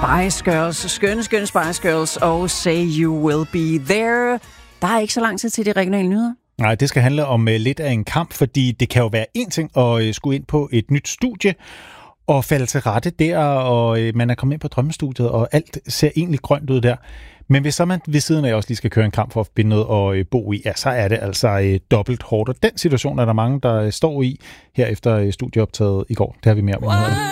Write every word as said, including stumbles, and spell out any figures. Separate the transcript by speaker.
Speaker 1: Spice Girls, skønne, skønne Spice Girls og Say You Will Be There. Der er ikke så lang tid til de regionale nyheder.
Speaker 2: Nej, det skal handle om uh, lidt af en kamp, fordi det kan jo være en ting at uh, skulle ind på et nyt studie og falde til rette der, og uh, man er kommet ind på drømmestudiet, og alt ser egentlig grønt ud der. Men hvis så man ved siden af også lige skal køre en kamp for at finde noget at uh, bo i, ja, så er det altså uh, dobbelt hårdt. Og den situation er der mange, der uh, står i her efter uh, studieoptaget i går. Det har vi mere om.